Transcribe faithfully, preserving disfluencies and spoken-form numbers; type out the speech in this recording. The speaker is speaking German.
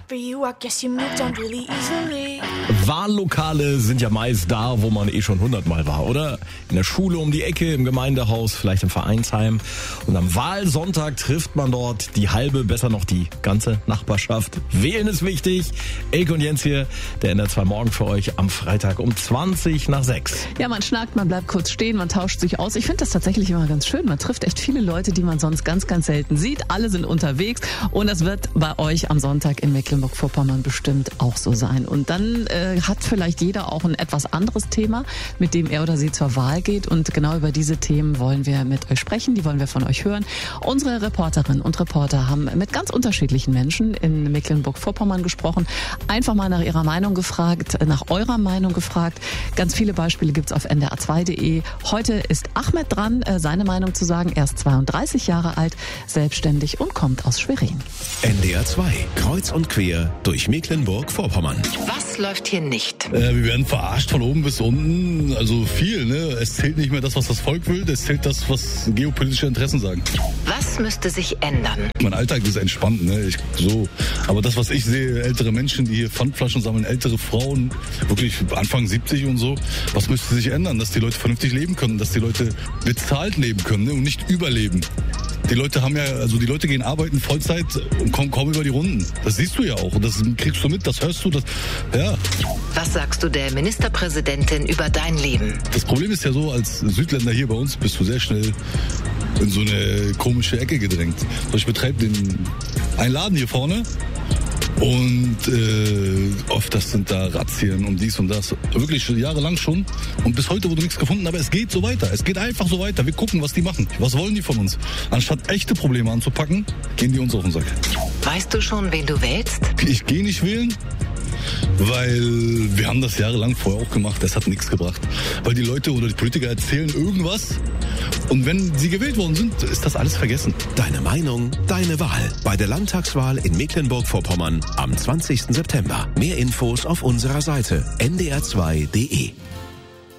For you, I guess you moved on really easily. Wahllokale sind ja meist da, wo man eh schon hundertmal war, oder? In der Schule um die Ecke, im Gemeindehaus, vielleicht im Vereinsheim. Und am Wahlsonntag trifft man dort die halbe, besser noch die ganze Nachbarschaft. Wählen ist wichtig. Elke und Jens hier, der N R zwei Morgen für euch am Freitag um zwanzig nach sechs. Ja, man schnackt, man bleibt kurz stehen, man tauscht sich aus. Ich finde das tatsächlich immer ganz schön. Man trifft echt viele Leute, die man sonst ganz, ganz selten sieht. Alle sind unterwegs und das wird bei euch am Sonntag in Mecklenburg-Vorpommern bestimmt auch so sein. Und dann äh, hat vielleicht jeder auch ein etwas anderes Thema, mit dem er oder sie zur Wahl geht. Und genau über diese Themen wollen wir mit euch sprechen, die wollen wir von euch hören. Unsere Reporterinnen und Reporter haben mit ganz unterschiedlichen Menschen in Mecklenburg-Vorpommern gesprochen, einfach mal nach ihrer Meinung gefragt, nach eurer Meinung gefragt. Ganz viele Beispiele gibt's auf N D R zwei punkt de. Heute ist Ahmed dran, seine Meinung zu sagen. Er ist zweiunddreißig Jahre alt, selbstständig und kommt aus Schwerin. N D R zwei, kreuz und quer durch Mecklenburg-Vorpommern. Was läuft hier nicht? Äh, wir werden verarscht von oben bis unten, also viel. Ne? Es zählt nicht mehr das, was das Volk will, es zählt das, was geopolitische Interessen sagen. Was müsste sich ändern? Mein Alltag ist entspannt, ne? Ich, so. Aber das, was ich sehe, ältere Menschen, die hier Pfandflaschen sammeln, ältere Frauen, wirklich Anfang siebzig und so, was müsste sich ändern, dass die Leute vernünftig leben können, dass die Leute bezahlt leben können, ne? Und nicht überleben. Die Leute haben ja, also die Leute gehen arbeiten Vollzeit und kommen kaum über die Runden. Das siehst du ja auch und das kriegst du mit, das hörst du, das, ja. Was sagst du der Ministerpräsidentin über dein Leben? Das Problem ist ja so, als Südländer hier bei uns bist du sehr schnell in so eine komische Ecke gedrängt. Ich betreibe den einen Laden hier vorne. Und äh, oft das sind da Razzien und dies und das. Wirklich jahrelang schon. Und bis heute wurde nichts gefunden, aber es geht so weiter. Es geht einfach so weiter. Wir gucken, was die machen. Was wollen die von uns? Anstatt echte Probleme anzupacken, gehen die uns auf den Sack. Weißt du schon, wen du wählst? Ich gehe nicht wählen, weil wir haben das jahrelang vorher auch gemacht. Das hat nichts gebracht. Weil die Leute oder die Politiker erzählen irgendwas. Und wenn sie gewählt worden sind, ist das alles vergessen. Deine Meinung, deine Wahl. Bei der Landtagswahl in Mecklenburg-Vorpommern am zwanzigsten September. Mehr Infos auf unserer Seite n d r zwei punkt de.